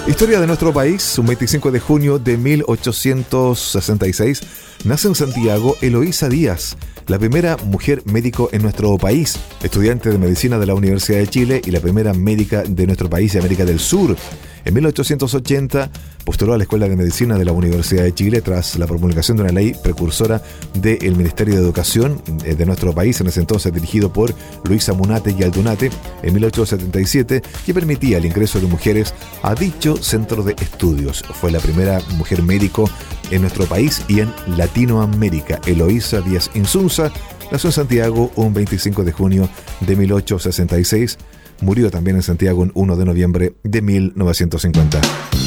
Historia de nuestro país. Un 25 de junio de 1866 nace en Santiago Eloísa Díaz, la primera mujer médico en nuestro país, estudiante de medicina de la Universidad de Chile y la primera médica de nuestro país y América del Sur. En 1880 postuló a la Escuela de Medicina de la Universidad de Chile tras la promulgación de una ley precursora del Ministerio de Educación de nuestro país, en ese entonces dirigido por Luisa Munate y Aldunate, en 1877, que permitía el ingreso de mujeres a dicho centro de estudios. Fue la primera mujer médico en nuestro país y en Latinoamérica. Eloísa Díaz Insunza nació en Santiago un 25 de junio de 1866. Murió también en Santiago un 1 de noviembre de 1950.